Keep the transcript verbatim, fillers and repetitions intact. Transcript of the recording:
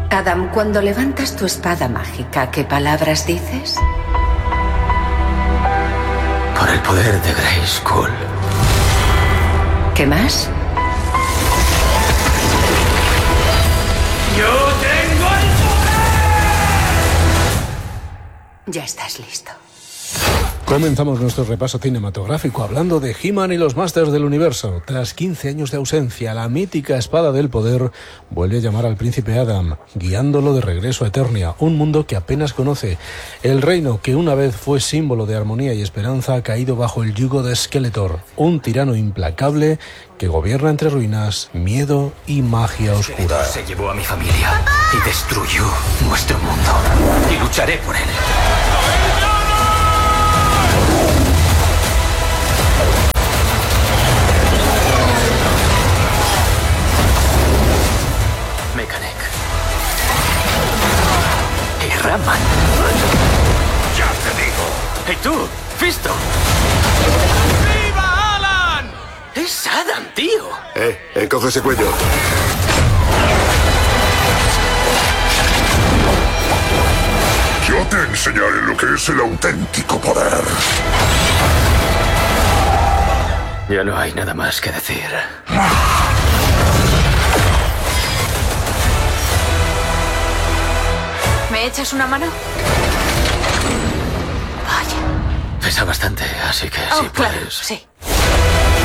Adam, cuando levantas tu espada mágica, ¿qué palabras dices? Por el poder de Grayskull. ¿Qué más? ¡Yo tengo el poder! Ya estás listo. Comenzamos nuestro repaso cinematográfico hablando de He-Man y los Masters del Universo. Tras quince años de ausencia, la mítica espada del poder vuelve a llamar al príncipe Adam, guiándolo de regreso a Eternia, un mundo que apenas conoce. El reino que una vez fue símbolo de armonía y esperanza ha caído bajo el yugo de Skeletor, un tirano implacable que gobierna entre ruinas, miedo y magia oscura. Se llevó a mi familia y destruyó nuestro mundo. Y lucharé por él. Mechanic. Y Ratman. ¡Ya te digo! ¡Hey tú! ¡Fisto! ¡Viva Alan! ¡Es Adam, tío! Eh, encoge ese cuello. Yo te enseñaré lo que es el auténtico poder. Ya no hay nada más que decir. ¿Me echas una mano? Vaya. Pesa bastante, así que Oh, sí claro, puedes. sí.